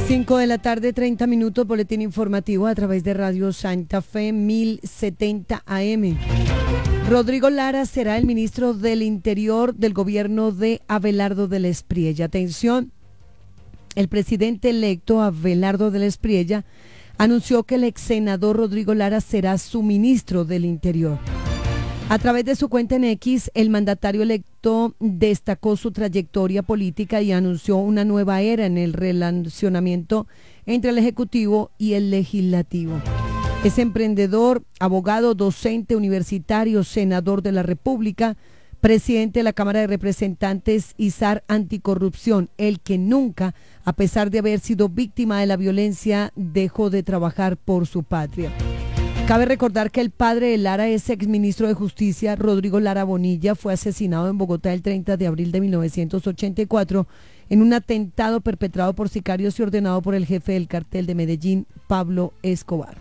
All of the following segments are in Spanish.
5 de la tarde, 30 minutos, boletín informativo a través de Radio Santa Fe 1070 AM. Rodrigo Lara será el ministro del Interior del gobierno de Abelardo del Espriella. Atención, el presidente electo Abelardo del Espriella anunció que el ex senador Rodrigo Lara será su ministro del Interior. A través de su cuenta en X, el mandatario electo destacó su trayectoria política y anunció una nueva era en el relacionamiento entre el Ejecutivo y el Legislativo. Es emprendedor, abogado, docente universitario, senador de la República, presidente de la Cámara de Representantes y zar anticorrupción, el que nunca, a pesar de haber sido víctima de la violencia, dejó de trabajar por su patria. Cabe recordar que el padre de Lara es exministro de Justicia, Rodrigo Lara Bonilla, fue asesinado en Bogotá el 30 de abril de 1984 en un atentado perpetrado por sicarios y ordenado por el jefe del cartel de Medellín, Pablo Escobar.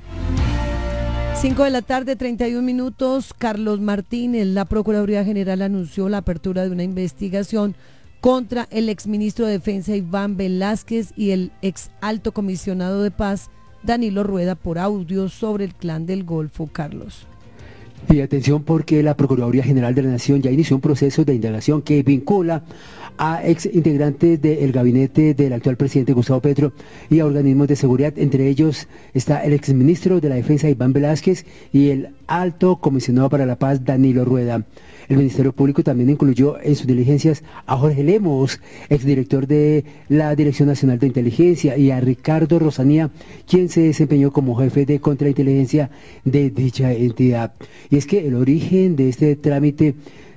5 de la tarde, 31 minutos, Carlos Martínez, la Procuraduría General anunció la apertura de una investigación contra el exministro de Defensa Iván Velázquez y el ex alto comisionado de paz Danilo Rueda por audios sobre el Clan del Golfo, Carlos. Y atención porque la Procuraduría General de la Nación ya inició un proceso de indagación que vincula a ex integrantes del gabinete del actual presidente Gustavo Petro y a organismos de seguridad. Entre ellos está el exministro de la Defensa Iván Velázquez y el alto comisionado para la paz Danilo Rueda. El Ministerio Público también incluyó en sus diligencias a Jorge Lemos, exdirector de la Dirección Nacional de Inteligencia, y a Ricardo Rosanía, quien se desempeñó como jefe de contrainteligencia de dicha entidad. Y es que el origen de este trámite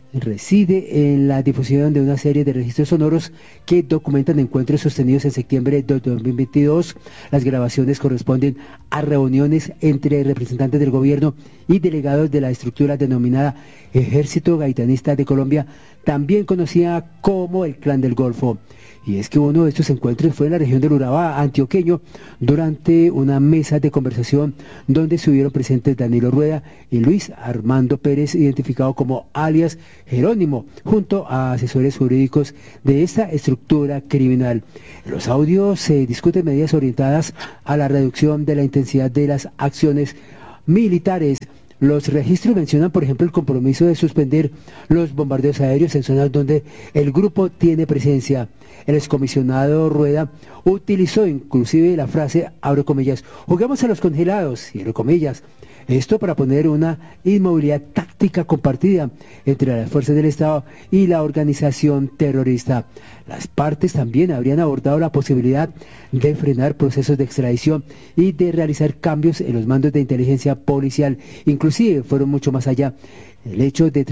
reside en la difusión de una serie de registros sonoros que documentan encuentros sostenidos en septiembre de 2022. Las grabaciones corresponden a reuniones entre representantes del gobierno y delegados de la estructura denominada Ejército Gaitanista de Colombia, también conocida como el Clan del Golfo. Y es que uno de estos encuentros fue en la región del Urabá antioqueño, durante una mesa de conversación donde estuvieron presentes Danilo Rueda y Luis Armando Pérez, identificado como alias Jerónimo, junto a asesores jurídicos de esta estructura criminal. En los audios se discuten medidas orientadas a la reducción de la intensidad de las acciones militares. Los registros mencionan, por ejemplo, el compromiso de suspender los bombardeos aéreos en zonas donde el grupo tiene presencia. El excomisionado Rueda utilizó inclusive la frase, abro comillas, juguemos a los congelados, cierro comillas. Esto para poner una inmovilidad táctica compartida entre las fuerzas del Estado y la organización terrorista. Las partes también habrían abordado la posibilidad de frenar procesos de extradición y de realizar cambios en los mandos de inteligencia policial. Inclusive fueron mucho más allá. El hecho de